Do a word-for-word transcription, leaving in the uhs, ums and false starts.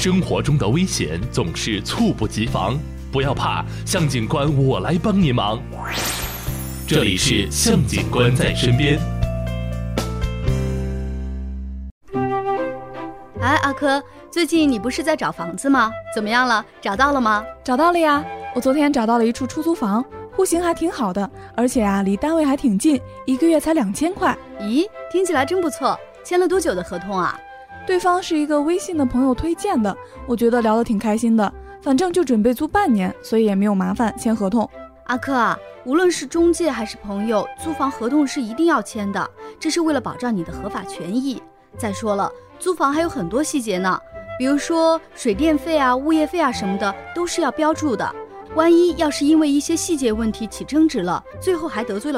生活中的危险总是猝不及防，不要怕，向警官我来帮您忙。这里是向警官在身边。 哎，阿珂，最近你不是在找房子吗？怎么样了？找到了吗？ 找到了呀，我昨天找到了一处出租房，户型还挺好的，而且啊，离单位还挺近，一个月才两千块。 咦，听起来真不错。签了多久的合同啊？ 对方是一个微信的朋友推荐的，我觉得聊得挺开心的，反正就准备租半年，所以也没有麻烦签合同。 阿珂啊，无论是中介还是朋友，租房合同是一定要签的，这是为了保障你的合法权益。再说了，租房还有很多细节呢，比如说水电费啊、物业费啊什么的，都是要标注的。万一要是因为一些细节问题起争执了，最后还得罪了